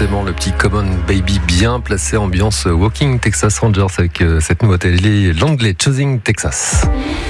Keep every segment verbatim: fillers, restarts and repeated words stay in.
forcément le petit Common Baby bien placé, ambiance Walking Texas Rangers avec cette nouveauté, l'anglais Choosing Texas.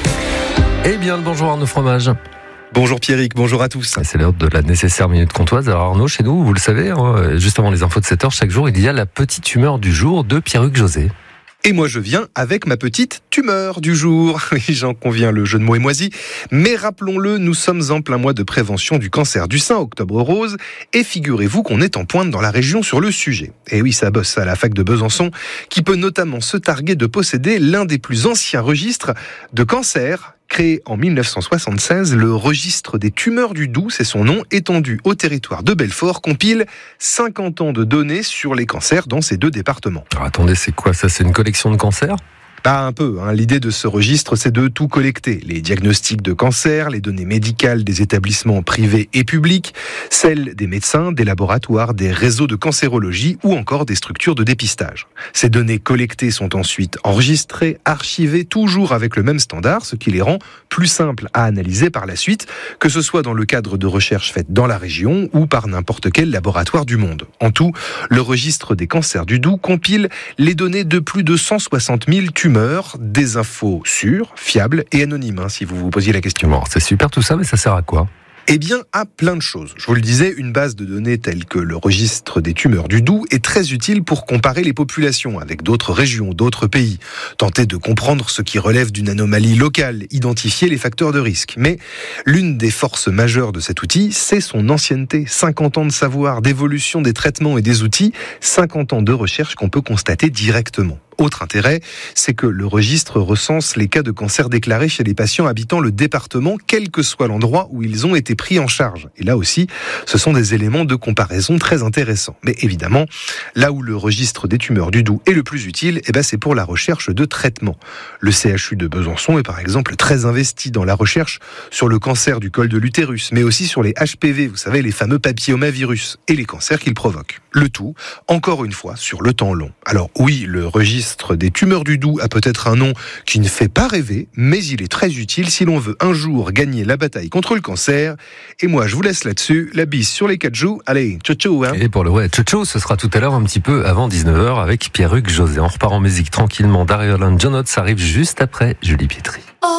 Eh bien, le bonjour Arnaud Fromage. Bonjour Pierrick, bonjour à tous. C'est l'heure de la nécessaire minute comtoise. Alors Arnaud, chez nous, vous le savez, hein, juste avant les infos de sept heures, chaque jour, il y a la petite humeur du jour de Pierruc José. Et moi je viens avec ma petite tumeur du jour. Oui, j'en conviens, le jeu de mots est moisi. Mais rappelons-le, nous sommes en plein mois de prévention du cancer du sein, Octobre Rose. Et figurez-vous qu'on est en pointe dans la région sur le sujet. Et oui, ça bosse à la fac de Besançon, qui peut notamment se targuer de posséder l'un des plus anciens registres de cancer. Créé en mille neuf cent soixante-seize, le registre des tumeurs du Doubs, c'est son nom, étendu au territoire de Belfort, compile cinquante ans de données sur les cancers dans ces deux départements. Alors attendez, c'est quoi ça? C'est une collection de cancers ? Pas un peu, hein. L'idée de ce registre, c'est de tout collecter. Les diagnostics de cancer, les données médicales des établissements privés et publics, celles des médecins, des laboratoires, des réseaux de cancérologie ou encore des structures de dépistage. Ces données collectées sont ensuite enregistrées, archivées, toujours avec le même standard, ce qui les rend plus simples à analyser par la suite, que ce soit dans le cadre de recherches faites dans la région ou par n'importe quel laboratoire du monde. En tout, le registre des cancers du Doubs compile les données de plus de cent soixante mille tumeurs. Des infos sûres, fiables et anonymes, hein, si vous vous posiez la question. Bon, c'est super tout ça, mais ça sert à quoi ? Eh bien, à plein de choses. Je vous le disais, une base de données telle que le registre des tumeurs du Doubs est très utile pour comparer les populations avec d'autres régions, d'autres pays, tenter de comprendre ce qui relève d'une anomalie locale, identifier les facteurs de risque. Mais l'une des forces majeures de cet outil, c'est son ancienneté. cinquante ans de savoir, d'évolution des traitements et des outils, cinquante ans de recherche qu'on peut constater directement. Autre intérêt, c'est que le registre recense les cas de cancer déclarés chez les patients habitant le département, quel que soit l'endroit où ils ont été pris en charge. Et là aussi, ce sont des éléments de comparaison très intéressants. Mais évidemment, là où le registre des tumeurs du Doubs est le plus utile, eh ben c'est pour la recherche de traitement. Le C H U de Besançon est par exemple très investi dans la recherche sur le cancer du col de l'utérus, mais aussi sur les H P V, vous savez, les fameux papillomavirus, et les cancers qu'ils provoquent. Le tout, encore une fois, sur le temps long. Alors oui, le registre des tumeurs du Doubs a peut-être un nom qui ne fait pas rêver, mais il est très utile si l'on veut un jour gagner la bataille contre le cancer. Et moi, je vous laisse là-dessus. La bise sur les quatre joues. Allez, ciao ciao. Hein. Et pour le ouais, ciao ciao, ce sera tout à l'heure un petit peu avant dix-neuf heures avec Pierruc José. On repart en musique tranquillement. Dario John Oates arrive juste après Julie Pietri.